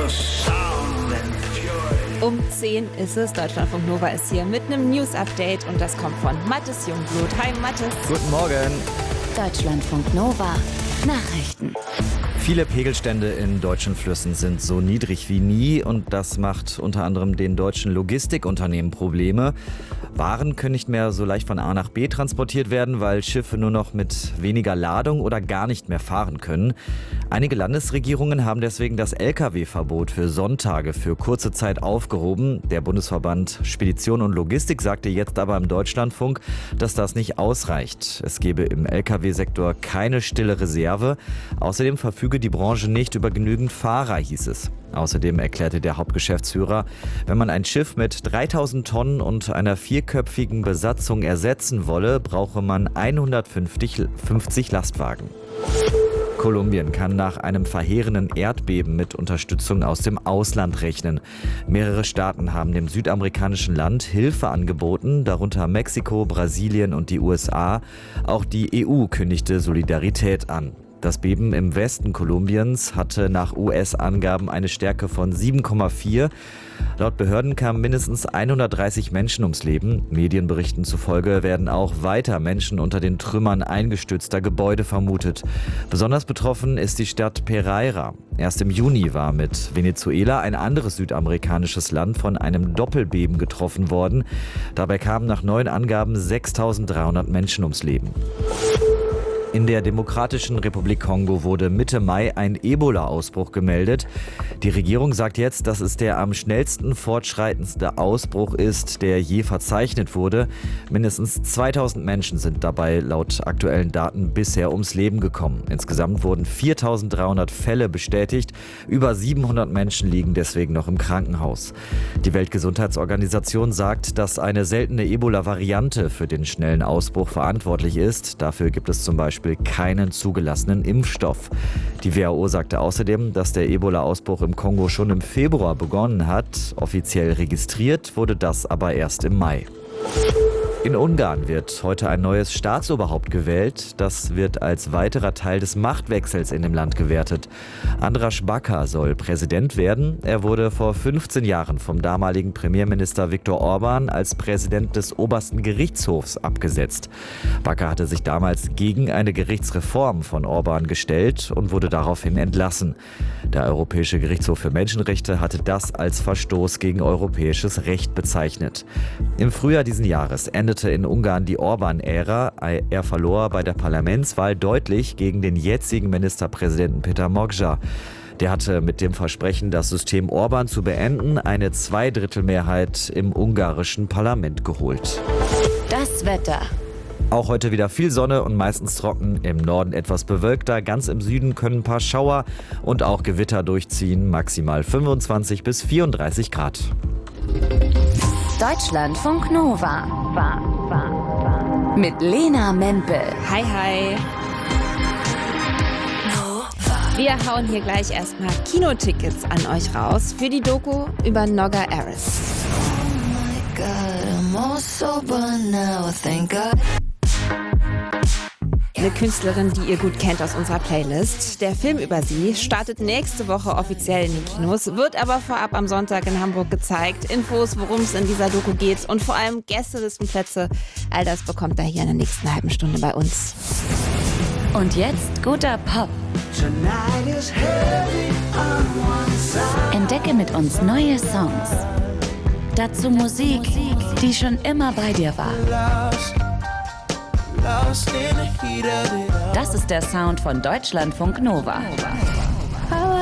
Um 10 ist es, Deutschlandfunk Nova ist hier mit einem News-Update und das kommt von Mathis Jungblut. Hi Mathis. Guten Morgen. Deutschlandfunk Nova Nachrichten. Viele Pegelstände in deutschen Flüssen sind so niedrig wie nie und das macht unter anderem den deutschen Logistikunternehmen Probleme. Waren können nicht mehr so leicht von A nach B transportiert werden, weil Schiffe nur noch mit weniger Ladung oder gar nicht mehr fahren können. Einige Landesregierungen haben deswegen das Lkw-Verbot für Sonntage für kurze Zeit aufgehoben. Der Bundesverband Spedition und Logistik sagte jetzt aber im Deutschlandfunk, dass das nicht ausreicht. Es gebe im Lkw-Sektor keine stille Reserve. Außerdem verfüge die Branche nicht über genügend Fahrer, hieß es. Außerdem erklärte der Hauptgeschäftsführer, wenn man ein Schiff mit 3000 Tonnen und einer vierköpfigen Besatzung ersetzen wolle, brauche man 150 Lastwagen. Kolumbien kann nach einem verheerenden Erdbeben mit Unterstützung aus dem Ausland rechnen. Mehrere Staaten haben dem südamerikanischen Land Hilfe angeboten, darunter Mexiko, Brasilien und die USA. Auch die EU kündigte Solidarität an. Das Beben im Westen Kolumbiens hatte nach US-Angaben eine Stärke von 7,4. Laut Behörden kamen mindestens 130 Menschen ums Leben. Medienberichten zufolge werden auch weiter Menschen unter den Trümmern eingestürzter Gebäude vermutet. Besonders betroffen ist die Stadt Pereira. Erst im Juni war mit Venezuela, ein anderes südamerikanisches Land, von einem Doppelbeben getroffen worden. Dabei kamen nach neuen Angaben 6.300 Menschen ums Leben. In der Demokratischen Republik Kongo wurde Mitte Mai ein Ebola-Ausbruch gemeldet. Die Regierung sagt jetzt, dass es der am schnellsten fortschreitendste Ausbruch ist, der je verzeichnet wurde. Mindestens 2000 Menschen sind dabei laut aktuellen Daten bisher ums Leben gekommen. Insgesamt wurden 4300 Fälle bestätigt. Über 700 Menschen liegen deswegen noch im Krankenhaus. Die Weltgesundheitsorganisation sagt, dass eine seltene Ebola-Variante für den schnellen Ausbruch verantwortlich ist. Dafür gibt es zum Beispiel keinen zugelassenen Impfstoff. Die WHO sagte außerdem, dass der Ebola-Ausbruch im Kongo schon im Februar begonnen hat. Offiziell registriert wurde das aber erst im Mai. In Ungarn wird heute ein neues Staatsoberhaupt gewählt. Das wird als weiterer Teil des Machtwechsels in dem Land gewertet. András Baka soll Präsident werden. Er wurde vor 15 Jahren vom damaligen Premierminister Viktor Orbán als Präsident des obersten Gerichtshofs abgesetzt. Baka hatte sich damals gegen eine Gerichtsreform von Orbán gestellt und wurde daraufhin entlassen. Der Europäische Gerichtshof für Menschenrechte hatte das als Verstoß gegen europäisches Recht bezeichnet. Im Frühjahr diesen Jahres endete in Ungarn die Orbán-Ära. Er verlor bei der Parlamentswahl deutlich gegen den jetzigen Ministerpräsidenten Péter Mogzsa. Der hatte mit dem Versprechen, das System Orbán zu beenden, eine Zweidrittelmehrheit im ungarischen Parlament geholt. Das Wetter. Auch heute wieder viel Sonne und meistens trocken, im Norden etwas bewölkter, ganz im Süden können ein paar Schauer und auch Gewitter durchziehen, maximal 25 bis 34 Grad. Deutschlandfunk Nova. Mit Lena Mempel. Hi, hi. Wir hauen hier gleich erstmal Kinotickets an euch raus für die Doku über Nogga Aris. Eine Künstlerin, die ihr gut kennt aus unserer Playlist. Der Film über sie startet nächste Woche offiziell in den Kinos, wird aber vorab am Sonntag in Hamburg gezeigt. Infos, worum es in dieser Doku geht und vor allem Gästelistenplätze. All das bekommt ihr hier in der nächsten halben Stunde bei uns. Und jetzt guter Pop. Entdecke mit uns neue Songs. Dazu Musik, die schon immer bei dir war. Das ist der Sound von Deutschlandfunk Nova.